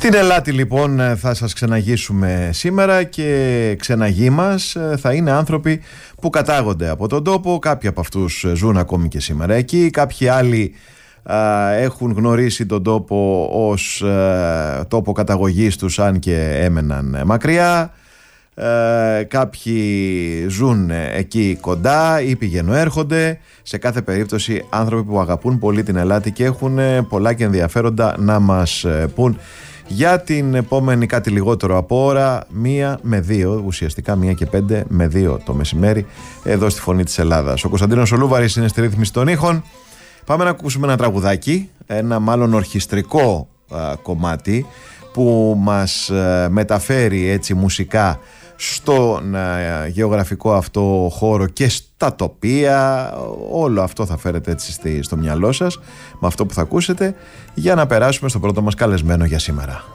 Στην Ελλάτη λοιπόν θα σας ξεναγήσουμε σήμερα και ξεναγοί μας θα είναι άνθρωποι που κατάγονται από τον τόπο. Κάποιοι από αυτούς ζουν ακόμη και σήμερα εκεί, κάποιοι άλλοι έχουν γνωρίσει τον τόπο ως τόπο καταγωγής τους, αν και έμεναν μακριά. Κάποιοι ζουν εκεί κοντά ή πηγαινοέρχονται. Σε κάθε περίπτωση άνθρωποι που αγαπούν πολύ την Ελλάτη και έχουν πολλά και ενδιαφέροντα να μας πούν για την επόμενη κάτι λιγότερο από ώρα, 1 με 2, ουσιαστικά 1 και 5 με 2 το μεσημέρι, εδώ στη Φωνή της Ελλάδας. Ο Κωνσταντίνος Ολούβαρης είναι στη ρύθμιση των ήχων. Πάμε να ακούσουμε ένα τραγουδάκι, ένα μάλλον ορχιστρικό κομμάτι που μας μεταφέρει έτσι μουσικά στον γεωγραφικό αυτό χώρο και στα τοπία. Όλο αυτό θα φέρετε έτσι στο μυαλό σας με αυτό που θα ακούσετε, για να περάσουμε στο πρώτο μας καλεσμένο για σήμερα.